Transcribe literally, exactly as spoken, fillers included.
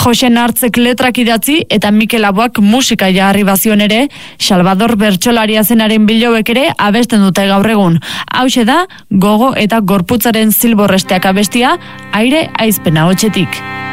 Josen Hartzek letrak idatzi eta Mikel Aboak musika jarri bazion ere, Salvador bertsolaria zenaren bilobek ere abesten dute gaur egun. Hauxe da, gogo eta gorputzaren zilborresteak abestia, aire aizpena hotxetik.